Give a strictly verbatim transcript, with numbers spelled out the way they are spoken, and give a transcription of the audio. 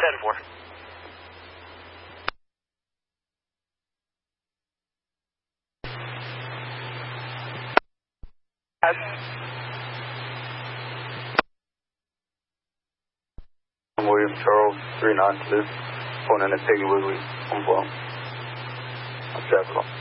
ten four. William Charles, three nine two, phone in at Peggy Wiggly, on phone. I'm traffic.